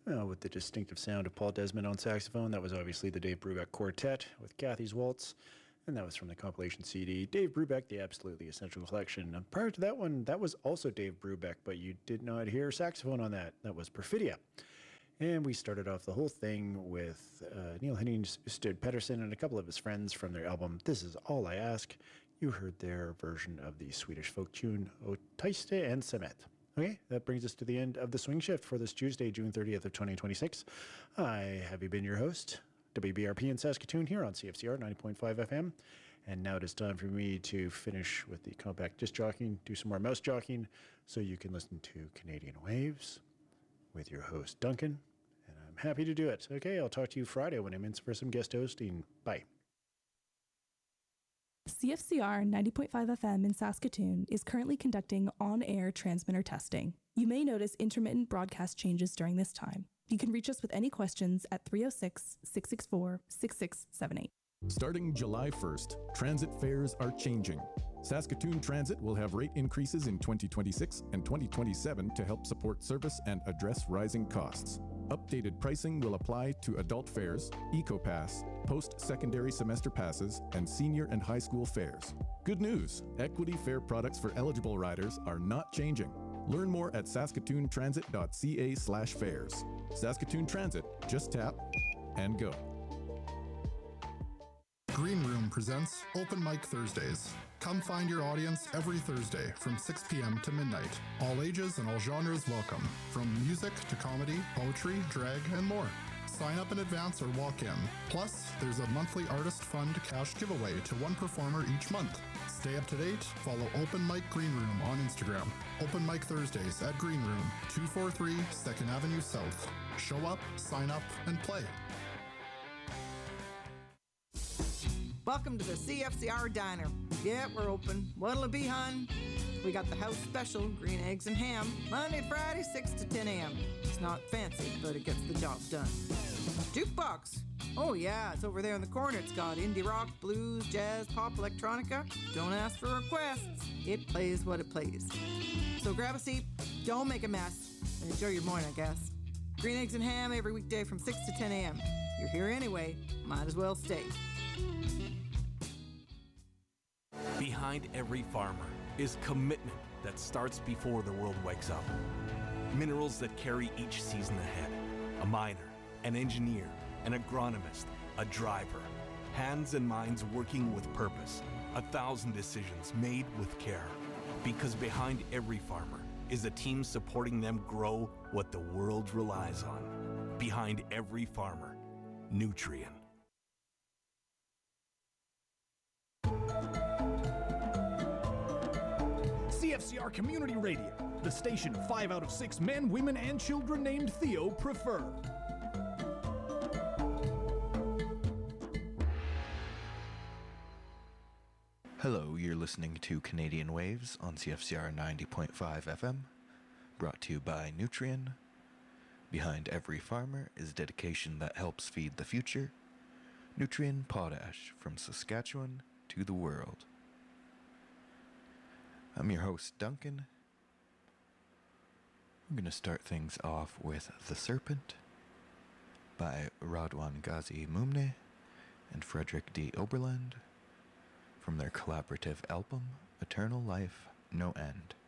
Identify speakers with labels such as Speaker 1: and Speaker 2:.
Speaker 1: with the distinctive sound of Paul Desmond on saxophone. That was obviously the Dave Brubeck Quartet with Kathy's Waltz, and that was from the compilation CD, Dave Brubeck, The Absolutely Essential Collection. And prior to that one, that was also Dave Brubeck, but you did not hear saxophone on that. That was Perfidia. And we started off the whole thing with Neil Henning, Stud Pettersson, and a couple of his friends from their album, This Is All I Ask. You heard their version of the Swedish folk tune, O Taiste and Semet. Okay, that brings us to the end of the Swing Shift for this Tuesday, June 30th of 2026. Have you been your host, WBRP in Saskatoon here on CFCR 90.5 FM. And now it is time for me to finish with the compact disc jockeying, do some more mouse jockeying, so you can listen to Canadian Waves with your host, Duncan. And I'm happy to do it. Okay, I'll talk to you Friday when I'm in for some guest hosting. Bye.
Speaker 2: CFCR 90.5 FM in Saskatoon is currently conducting on-air transmitter testing. You may notice intermittent broadcast changes during this time. You can reach us with any questions at 306-664-6678.
Speaker 3: Starting July 1st, transit fares are changing. Saskatoon Transit will have rate increases in 2026 and 2027 to help support service and address rising costs. Updated pricing will apply to adult fares, EcoPass, post-secondary semester passes, and senior and high school fares. Good news! Equity fare products for eligible riders are not changing. Learn more at saskatoontransit.ca/fares. Saskatoon Transit, just tap and go.
Speaker 4: Green Room presents Open Mic Thursdays. Come find your audience every Thursday from 6 p.m. to midnight. All ages and all genres welcome, from music to comedy, poetry, drag, and more. Sign up in advance or walk in. Plus, there's a monthly artist fund cash giveaway to one performer each month. Stay up to date. Follow Open Mic Green Room on Instagram. Open Mic Thursdays at Green Room, 243 2nd Avenue South. Show up, sign up, and play.
Speaker 5: Welcome to the CFCR Diner. Yeah, we're open. What'll it be, hun? We got the house special, green eggs and ham, Monday to Friday, 6 to 10 a.m. It's not fancy, but it gets the job done. Jukebox. Oh yeah, it's over there in the corner. It's got indie rock, blues, jazz, pop, electronica. Don't ask for requests. It plays what it plays. So grab a seat, don't make a mess, and enjoy your morning, I guess. Green eggs and ham every weekday from 6 to 10 a.m. You're here anyway, might as well stay.
Speaker 6: Behind every farmer is commitment that starts before the world wakes up. Minerals that carry each season ahead. A miner, an engineer, an agronomist, a driver. Hands and minds working with purpose. 1,000 decisions made with care. Because behind every farmer is a team supporting them grow what the world relies on. Behind every farmer, Nutrien.
Speaker 7: CFCR Community Radio, the station 5 out of 6 men, women, and children named Theo prefer.
Speaker 8: Hello, you're listening to Canadian Waves on CFCR 90.5 FM, brought to you by Nutrien. Behind every farmer is dedication that helps feed the future. Nutrien Potash, from Saskatchewan to the world. I'm your host, Duncan. I'm going to start things off with The Serpent by Radwan Ghazi Mumne and Frederick D. Oberland from their collaborative album, Eternal Life, No End.